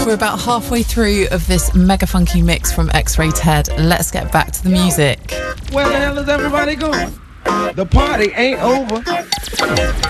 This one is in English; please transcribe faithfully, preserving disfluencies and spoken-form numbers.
we're about halfway through of this mega funky mix from X-Ray Ted. Let's get back to the music. Where the hell is everybody going? The party ain't over.